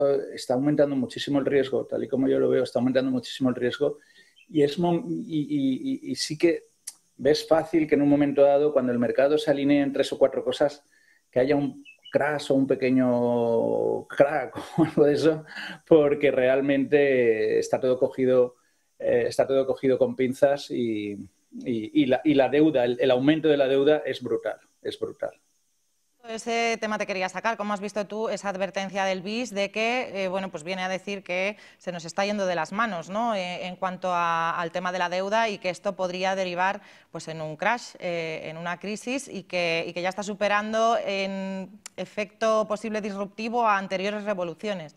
está aumentando muchísimo el riesgo, tal y como yo lo veo, está aumentando muchísimo el riesgo y sí que ves fácil que en un momento dado, cuando el mercado se alinee en 3 o 4 cosas, que haya un crash o un pequeño crack o algo de eso, porque realmente está todo cogido con pinzas y la deuda, el aumento de la deuda es brutal, es brutal. Ese tema te quería sacar. ¿Cómo has visto tú esa advertencia del BIS de que, bueno, pues viene a decir que se nos está yendo de las manos, ¿no? En cuanto al tema de la deuda y que esto podría derivar pues, en un crash, en una crisis y que ya está superando en efecto posible disruptivo a anteriores revoluciones?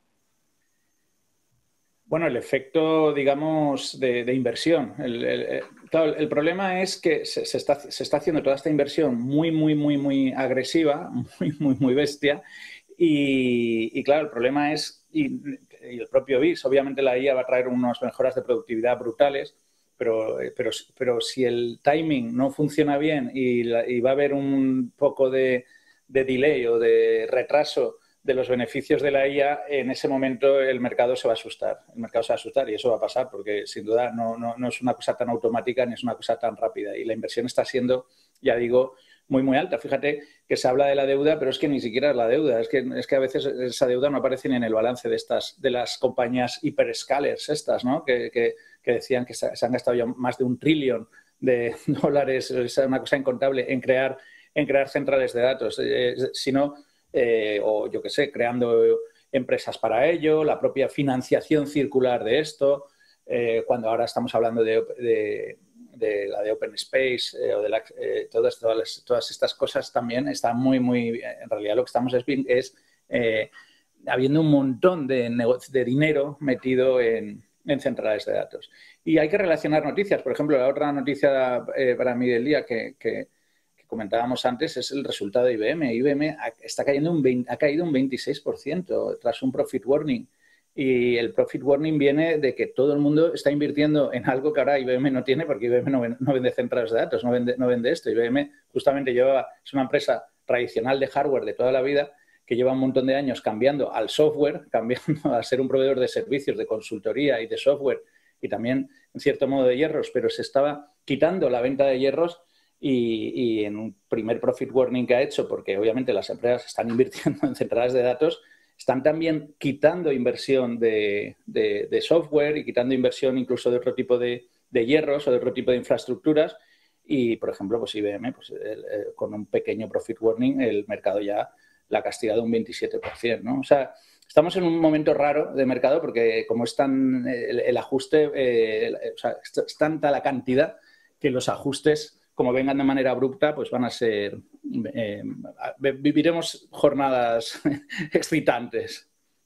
Bueno, el efecto, digamos, de inversión. Claro, el problema es que se está haciendo toda esta inversión muy agresiva, muy bestia. Claro, el problema es, y el propio BIS, obviamente la IA va a traer unas mejoras de productividad brutales, pero si el timing no funciona bien y va a haber un poco de delay o de retraso de los beneficios de la IA, en ese momento el mercado se va a asustar. El mercado se va a asustar y eso va a pasar porque sin duda no es una cosa tan automática ni es una cosa tan rápida. Y la inversión está siendo, ya digo, muy alta. Fíjate que se habla de la deuda, pero es que ni siquiera es la deuda. Es que a veces esa deuda no aparece ni en el balance de las compañías hiperscalers estas, ¿no? Que decían que se han gastado ya más de $1 trillón es una cosa incontable en crear centrales de datos. Sino o yo qué sé, creando empresas para ello, la propia financiación circular de esto, cuando ahora estamos hablando de la de Open Space o de todas estas cosas también están en realidad lo que estamos es habiendo un montón de dinero metido en centrales de datos. Y hay que relacionar noticias. Por ejemplo, la otra noticia para mí del día que comentábamos antes es el resultado de IBM. IBM ha caído un 26% tras un profit warning. Y el profit warning viene de que todo el mundo está invirtiendo en algo que ahora IBM no tiene, porque IBM no vende centrales de datos, no vende esto. IBM justamente es una empresa tradicional de hardware de toda la vida que lleva un montón de años cambiando al software, cambiando a ser un proveedor de servicios, de consultoría y de software y también, en cierto modo, de hierros, pero se estaba quitando la venta de hierros. Y en un primer profit warning que ha hecho, porque obviamente las empresas están invirtiendo en centrales de datos, están también quitando inversión de software y quitando inversión incluso de otro tipo de hierros o de otro tipo de infraestructuras. Y, por ejemplo, pues IBM, pues, con un pequeño profit warning, el mercado ya la ha castigado un 27%, ¿no? O sea, estamos en un momento raro de mercado porque como es tan el ajuste, o sea, es tanta la cantidad que los ajustes, como vengan de manera abrupta, pues van a ser... viviremos jornadas excitantes.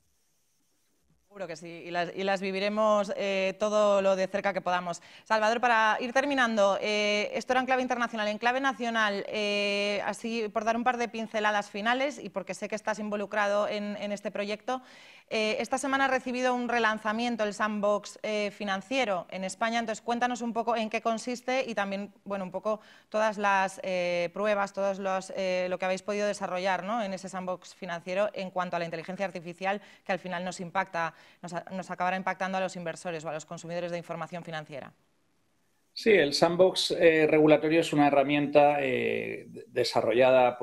Seguro que sí, y las viviremos todo lo de cerca que podamos. Salvador, para ir terminando, esto era en clave internacional. En clave nacional, así por dar un par de pinceladas finales y porque sé que estás involucrado en este proyecto, esta semana ha recibido un relanzamiento, el Sandbox financiero en España. Entonces, cuéntanos un poco en qué consiste y también, bueno, un poco todas las pruebas, lo que habéis podido desarrollar, ¿no?, en ese Sandbox financiero en cuanto a la inteligencia artificial, que al final nos acabará impactando a los inversores o a los consumidores de información financiera. Sí, el sandbox regulatorio es una herramienta desarrollada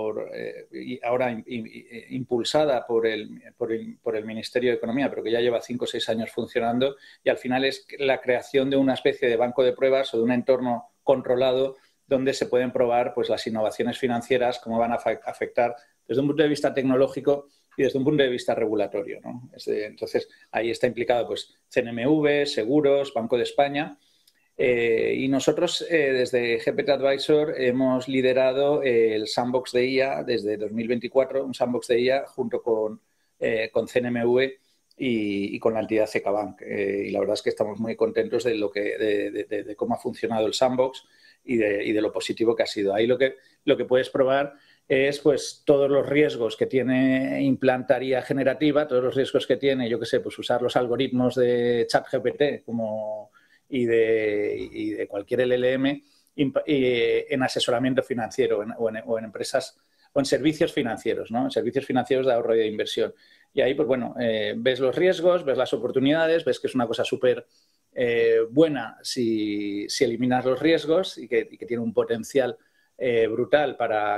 y ahora impulsada por el Ministerio de Economía, pero que ya lleva 5 o 6 años funcionando, y al final es la creación de una especie de banco de pruebas o de un entorno controlado donde se pueden probar pues, las innovaciones financieras, cómo van a afectar desde un punto de vista tecnológico y desde un punto de vista regulatorio, ¿no? Entonces, ahí está implicado pues, CNMV, Seguros, Banco de España. Y nosotros desde GPT Advisor hemos liderado el Sandbox de IA desde 2024, un Sandbox de IA junto con CNMV y con la entidad CKBank. Y la verdad es que estamos muy contentos de cómo ha funcionado el Sandbox y de lo positivo que ha sido. Ahí lo que puedes probar es pues todos los riesgos que tiene implantar IA generativa, todos los riesgos que tiene, yo qué sé, pues usar los algoritmos de ChatGPT y de cualquier LLM en asesoramiento financiero o en empresas o en servicios financieros, ¿no? En servicios financieros de ahorro y de inversión. Y ahí, pues bueno, ves los riesgos, ves las oportunidades, ves que es una cosa súper buena si eliminas los riesgos y que tiene un potencial brutal para